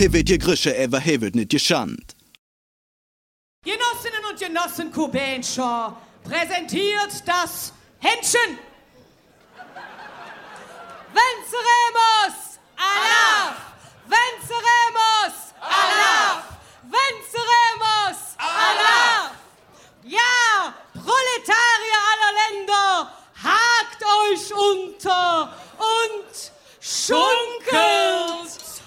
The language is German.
wird je Grische, wird nicht geschand. Genossinnen und Genossen Kubenscher präsentiert das Händchen. Venceremos! Allah! Venceremos! Allah! Venceremos! Allah! Ja, Proletarier aller Länder, hakt euch unter und schunkelt!